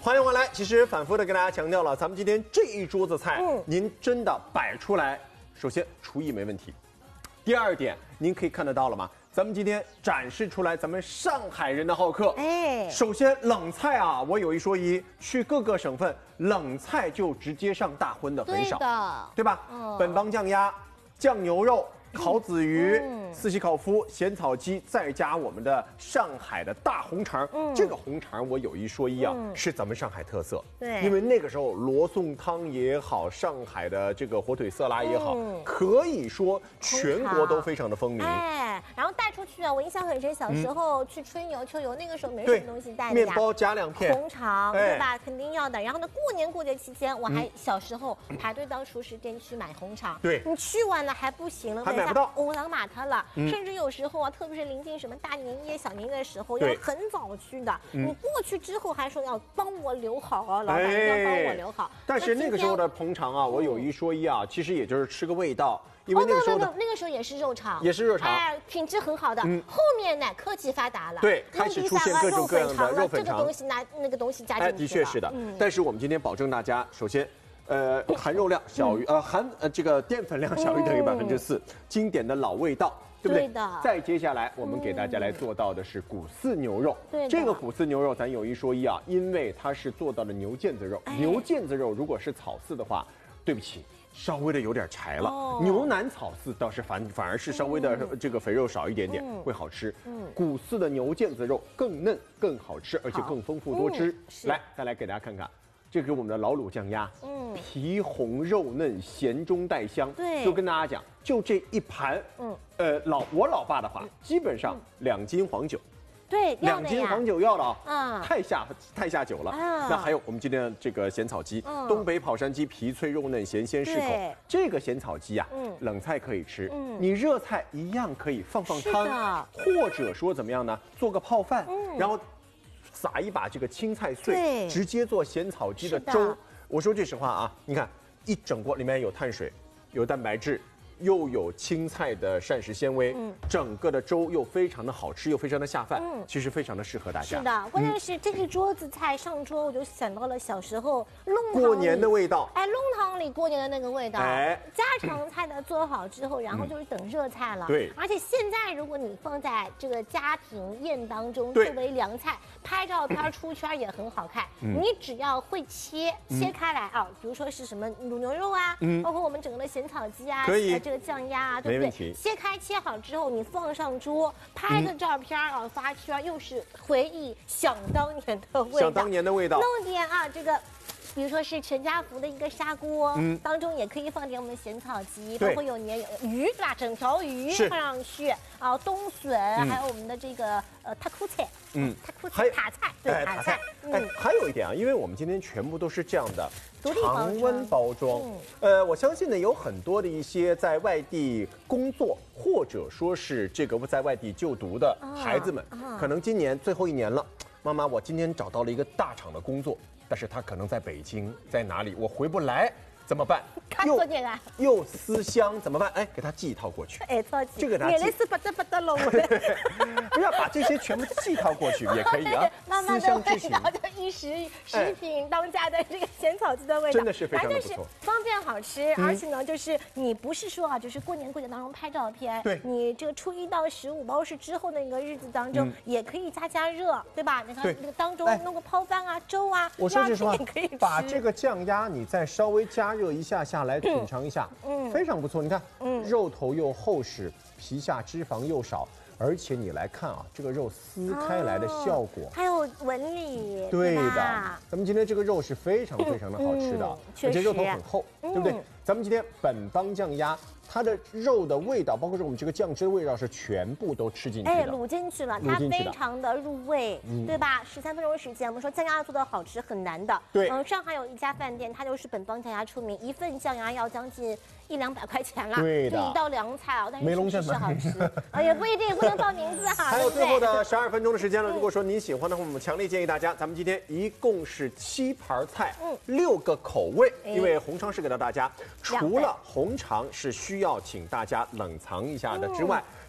欢迎回来。其实反复的跟大家强调了，咱们今天这一桌子菜，您真的摆出来，首先厨艺没问题，第二点您可以看得到了吗？咱们今天展示出来咱们上海人的好客。首先冷菜啊，我有一说一，去各个省份冷菜就直接上大荤的很少，对吧？本帮酱鸭、酱牛肉、烤子鱼、四喜烤麸、咸草鸡，再加我们的上海的大红肠。这个红肠我有一说一啊，是咱们上海特色。 对， 因为那个时候罗宋汤也好，上海的这个火腿色拉也好，可以说全国都非常的风靡。 然后带出去啊，我印象很深，小时候去春游、秋游，那个时候没什么东西带的呀， 面包加2片红肠，对吧？肯定要的。然后呢，过年过节期间，我还小时候排队到熟食店去买红肠。 对， 你去完了还不行了， 还买不到， 欧郎码它了。甚至有时候啊，特别是临近什么大年夜、小年夜的时候，要很早去的。你过去之后还说要帮我留好啊，老板要帮我留好。 但是那个时候的红肠啊，我有一说一啊，其实也就是吃个味道。因为那个时候那个时候也是肉肠， 也是肉肠， 品质很好的。后面呢，科技发达了， 对，开始出现各种各样的肉粉肠， 这个东西拿那个东西加进去了。 的确是的。但是我们今天保证大家，首先，含肉量小于这个淀粉量小于等于4%，经典的老味道，对不对？ 对的。 再接下来，我们给大家来做到的是骨丝牛肉。对，这个骨丝牛肉咱有一说一啊，因为它是做到了牛腱子肉，牛腱子肉如果是草饲的话，对不起。稍微的有点柴了，牛腩草饲倒是反而是稍微的这个肥肉少一点点，会好吃。骨饲的牛腱子肉更嫩、更好吃，而且更丰富多汁。来，再来给大家看看，这是我们的老卤酱鸭，皮红肉嫩，咸中带香。对，就跟大家讲，就这一盘，我老爸的话，基本上2斤黄酒。 对 ，2斤黄酒要了啊，太下酒了。那还有我们今天的这个咸草鸡，东北跑山鸡，皮脆肉嫩，咸鲜适口。这个咸草鸡啊，冷菜可以吃，你热菜一样可以放汤，或者说怎么样呢？做个泡饭，然后撒一把这个青菜碎，直接做咸草鸡的粥。我说句实话啊，你看一整锅里面有碳水，有蛋白质。又有青菜的膳食纤维，整个的粥又非常的好吃，又非常的下饭，其实非常的适合大家。 是的，关键是这一桌子菜上桌，我就想到了小时候过年的味道。 弄堂里过年的那个味道。家常菜呢做好之后，然后就是等热菜了。 对。 而且现在如果你放在这个家庭宴当中作为凉菜，拍照片出圈也很好看。你只要会切开来啊，比如说是什么卤牛肉啊，包括我们整个的咸草鸡啊， 可以。 这个酱鸭啊，对不对？切好之后，你放上桌，拍个照片啊，发圈，又是回忆想当年的味道。 想当年的味道。 弄点啊，这个。比如说是全家福的一个砂锅，当中也可以放点我们的咸草鸡，包括有鱼对吧？整条鱼放上去啊，冬笋，还有我们的这个塔库菜，塔菜，对塔菜。 还有一点啊，因为我们今天全部都是这样的常温包装，我相信呢有很多的一些在外地工作或者说是这个在外地就读的孩子们，可能今年最后1年了，妈妈，我今天找到了一个大厂的工作。但是他可能在北京，在哪里？我回不来，怎么办？又思乡，怎么办？哎，给他寄一套过去。这个拿寄。不要把这些全部寄套过去也可以啊。 思乡之情。的一食品当家的这个咸草鸡的味道， 真的是非常的不错， 方便好吃，而且呢，就是你不是说啊，就是过年过节当中拍照片， 对， 你这个初1到15包是之后那个日子当中也可以加热，对吧？你看那个当中弄个泡饭啊、粥啊， 我说句实话，把这个酱鸭你再稍微加热一下来品尝一下，非常不错。你看，肉头又厚实，皮下脂肪又少。而且你来看啊，这个肉撕开来的效果， 还有纹理， 对的。咱们今天这个肉是非常非常的好吃的，而且肉头很厚，对不对？咱们今天本帮酱鸭，它的肉的味道，包括是我们这个酱汁的味道，是全部都吃进去的， 卤进去了，它非常的入味，对吧？13分钟时间，我们说酱鸭做的好吃很难的。 对， 上海有一家饭店，它就是本帮酱鸭出名，一份酱鸭要将近100-200块钱了， 对的， 一道凉菜啊，但是梅龙是好吃，也不一定，不能报名字哈。 还有最后的12分钟的时间了，如果说您喜欢的话，我们强烈建议大家，咱们今天一共是7盘菜，6个口味，因为红肠是给到大家，除了红肠是需要请大家冷藏一下的之外，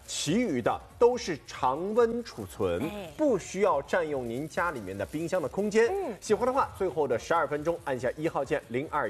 其余的都是常温储存，不需要占用您家里面的冰箱的空间。喜欢的话，最后的12分钟按下1号键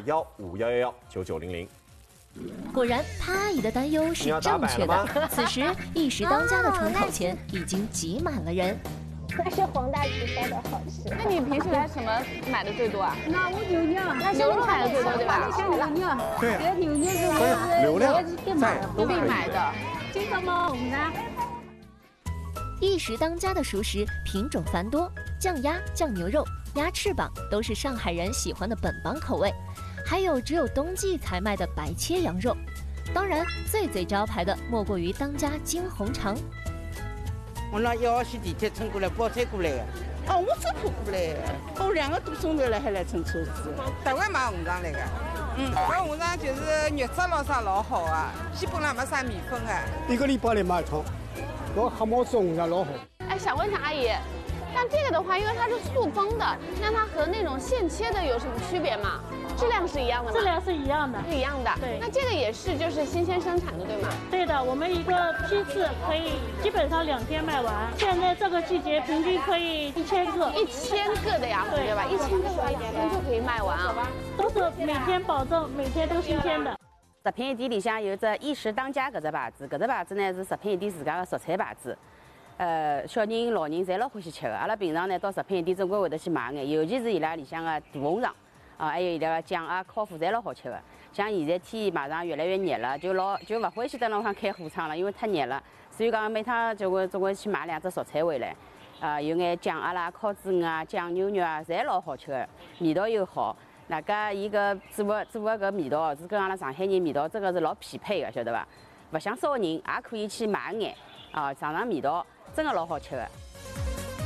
0215119900。 果然，潘阿姨的担忧是正确的。此时，一时当家的窗口前已经挤满了人。 那是黄大姐烧的好吃。 那你平时来什么买的最多啊？ 那我牛肉， 牛肉买的最多对吧？ 对啊， 牛肉是流量在都必买的。 这个吗？我们呢？ 一时当家的熟食品种繁多，酱鸭、酱牛肉、鸭翅膀都是上海人喜欢的本帮口味，还有只有冬季才卖的白切羊肉。当然，最招牌的莫过于当家金红肠。 我拿1号线地铁乘过来，包车过来的。哦，我走路过来的，我2个多钟头了还来乘车子。 台湾买红肠来的，搿红肠就是肉质咯啥老好啊，基本上没啥米粉的。 1个礼拜来买一趟，我黑毛子红肠老好。 哎，想问一下阿姨，像这个的话，因为它是塑封的，那它和那种现切的有什么区别吗？质量是一样的吗？ 质量是一样的， 是一样的。对，那这个也是就是新鲜生产的，对吗？ 对的，我们一个批次可以基本上2天卖完。现在这个季节平均可以1000个 ，1000个的呀，对吧？1000个1天就可以卖完啊， 都是每天保证每天都新鲜的。 食品店里向有只一时当家搿只牌子，搿只牌子呢是食品店自家的熟菜牌子。小人、老人侪老欢喜吃的。阿拉平常呢到食品店总归会得去买眼，尤其是伊拉里向的大红肠。还有伊拉个酱啊、烤麸侪老好吃的。像现在天马上越来越热了，就勿欢喜在弄上开火窗了，因为太热了。所以讲每趟总归去买2只熟菜回来，有眼酱鸭啦、烤猪鱼啊、酱牛肉啊，侪老好吃的，味道又好。那个伊个做的搿味道是跟阿拉上海人味道真的是老匹配的，晓得伐？勿想烧人也可以去买眼尝味道，真的老好吃的。